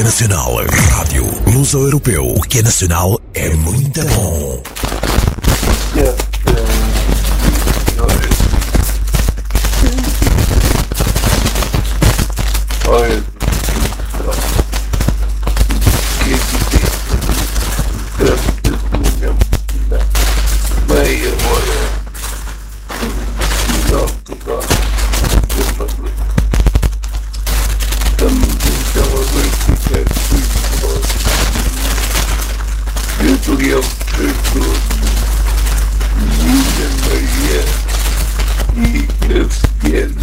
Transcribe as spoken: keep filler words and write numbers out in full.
Música Nacional, Rádio Luso-Europeu. O que é nacional é muito bom. Yeah. Olha, que aqui tem meia hora, não, total, estamos então a verificar que eu estou a pessoa, Linda Maria e a Fiel.